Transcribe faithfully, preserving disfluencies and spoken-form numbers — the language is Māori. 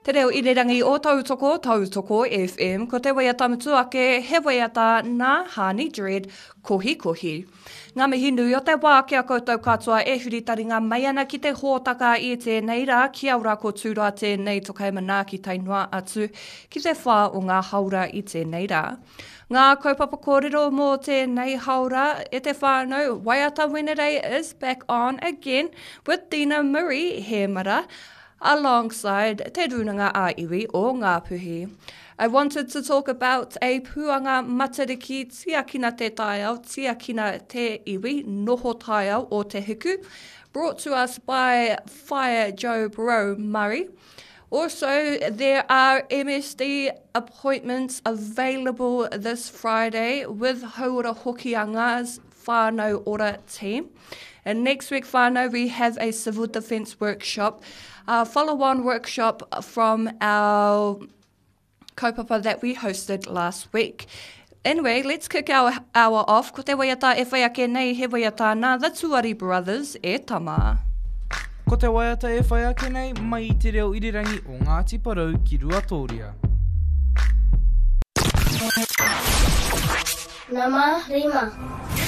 Te reo irirangi o Tautoko, Tautoko F M, ko te waiata mutuake, he waiata nā Honey Dread, kohi kohi. Ngā mihi nui o te wā kia koutou katoa e huritari ngā mai ana ki te hōtaka i tēnei rā, kia ora ko tūrā tēnei tokai mana ki tainua atu, ki te whā o ngā haura i tēnei rā. Ngā kaupapa kōrero mō tēnei haura, e te whānau, Waiata Wenerei is back on again with Dina Marie Hemara, alongside Te Runanga a Iwi o Ngāpuhi. I wanted to talk about a puanga matariki tiakina te taiao, tiakina te iwi, noho taiao o te hiku, brought to us by Fire Joe Bro Murray. Also, there are M S D appointments available this Friday with Haura Hokianga's whānau ora team. And next week, whānau, we have a civil defence workshop, a follow-on workshop from our kaupapa that we hosted last week. Anyway, let's kick our hour off. Ko te waiata e whai ake nei, he waiata nā, the Tuari Brothers e tama. Ko te waiata e whai ake nei, mai i te reo irirangi o Ngāti Parau ki Ruatoria. Nama Rima.